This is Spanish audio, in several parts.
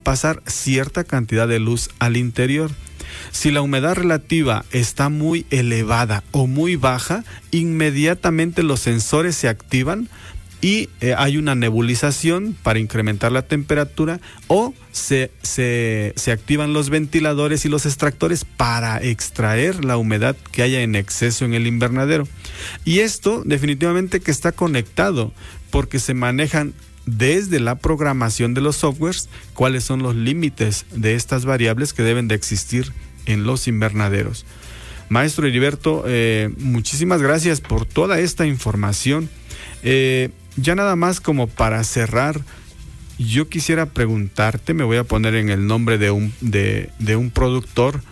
pasar cierta cantidad de luz al interior. Si la humedad relativa está muy elevada o muy baja, inmediatamente los sensores se activan y hay una nebulización para incrementar la temperatura, o se activan los ventiladores y los extractores para extraer la humedad que haya en exceso en el invernadero. Y esto definitivamente que está conectado, porque se manejan desde la programación de los softwares cuáles son los límites de estas variables que deben de existir en los invernaderos. Maestro Heriberto, muchísimas gracias por toda esta información. Ya nada más como para cerrar, yo quisiera preguntarte, me voy a poner en el nombre de un productor.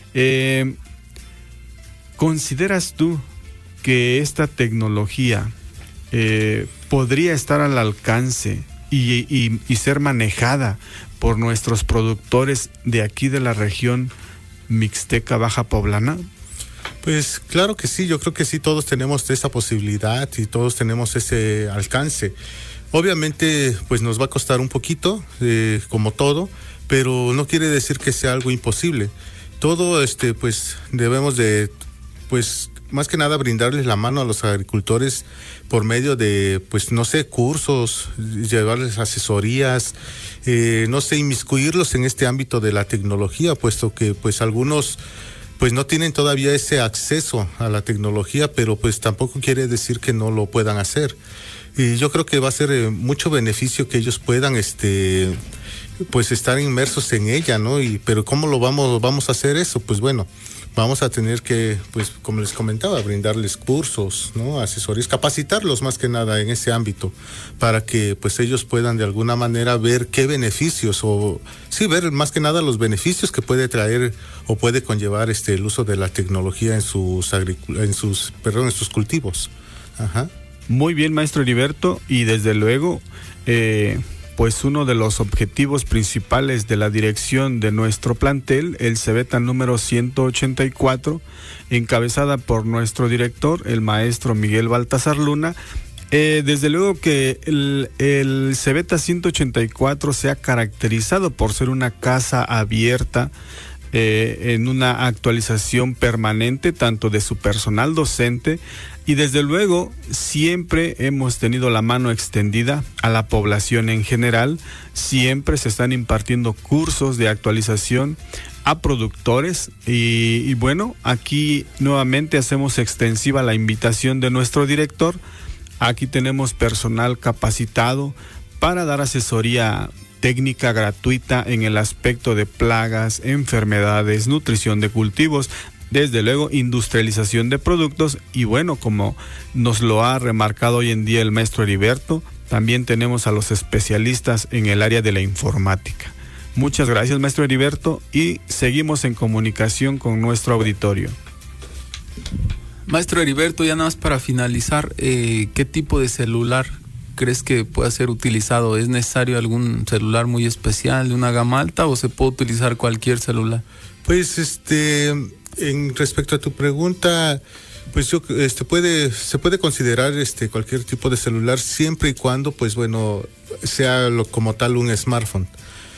¿Consideras tú que esta tecnología podría estar al alcance y ser manejada por nuestros productores de aquí de la región Mixteca Baja Poblana? Pues claro que sí, yo creo que sí, todos tenemos esa posibilidad y todos tenemos ese alcance. Obviamente pues nos va a costar un poquito, como todo, pero no quiere decir que sea algo imposible. Todo pues debemos de, pues más que nada brindarles la mano a los agricultores por medio de, pues no sé, cursos, llevarles asesorías, no sé, inmiscuirlos en este ámbito de la tecnología, puesto que pues algunos pues no tienen todavía ese acceso a la tecnología, pero pues tampoco quiere decir que no lo puedan hacer. Y yo creo que va a ser mucho beneficio que ellos puedan pues estar inmersos en ella, ¿no? Pero ¿cómo lo vamos a hacer eso? Pues bueno, vamos a tener que, pues como les comentaba, brindarles cursos, ¿no? Asesorías, capacitarlos más que nada en ese ámbito, para que pues ellos puedan de alguna manera ver qué beneficios, ver más que nada los beneficios que puede traer o puede conllevar el uso de la tecnología en sus cultivos. Ajá. Muy bien, maestro Heriberto, y desde luego pues uno de los objetivos principales de la dirección de nuestro plantel, el Cebeta número 184, encabezada por nuestro director, el maestro Miguel Baltasar Luna, desde luego que el Cebeta 184 se ha caracterizado por ser una casa abierta, en una actualización permanente tanto de su personal docente, y desde luego siempre hemos tenido la mano extendida a la población en general. Siempre se están impartiendo cursos de actualización a productores y bueno, aquí nuevamente hacemos extensiva la invitación de nuestro director. Aquí tenemos personal capacitado para dar asesoría técnica gratuita en el aspecto de plagas, enfermedades, nutrición de cultivos, desde luego industrialización de productos, y bueno, como nos lo ha remarcado hoy en día el maestro Heriberto, también tenemos a los especialistas en el área de la informática. Muchas gracias, maestro Heriberto, y seguimos en comunicación con nuestro auditorio. Maestro Heriberto, ya nada más para finalizar, ¿qué tipo de celular crees que pueda ser utilizado? ¿Es necesario algún celular muy especial de una gama alta o se puede utilizar cualquier celular? Pues en respecto a tu pregunta, pues yo se puede considerar cualquier tipo de celular siempre y cuando pues bueno sea como tal un smartphone.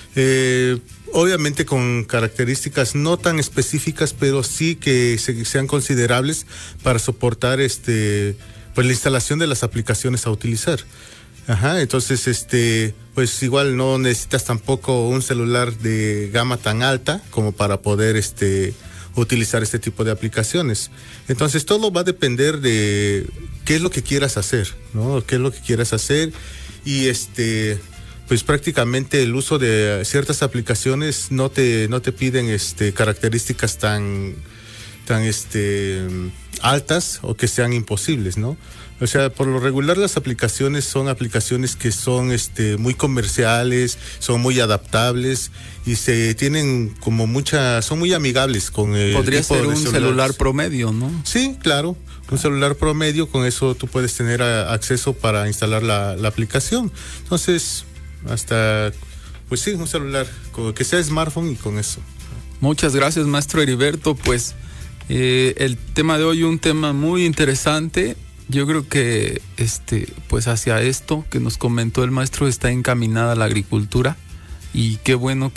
Obviamente con características no tan específicas, pero sí que sean considerables para soportar pues la instalación de las aplicaciones a utilizar. Ajá, entonces pues igual no necesitas tampoco un celular de gama tan alta como para poder utilizar este tipo de aplicaciones. Entonces todo va a depender de qué es lo que quieras hacer, ¿no? Qué es lo que quieras hacer, y pues prácticamente el uso de ciertas aplicaciones no te piden características tan altas o que sean imposibles, ¿no? O sea, por lo regular las aplicaciones son aplicaciones que son muy comerciales, son muy adaptables y se tienen como son muy amigables con el Podría tipo ser de un celulares. celular promedio, ¿no? Sí, claro, un celular promedio, con eso tú puedes tener acceso para instalar la aplicación. Entonces, pues sí, un celular que sea smartphone, y con eso. Muchas gracias, maestro Heriberto. Pues el tema de hoy, un tema muy interesante. Yo creo que pues hacia esto que nos comentó el maestro está encaminada la agricultura. y qué bueno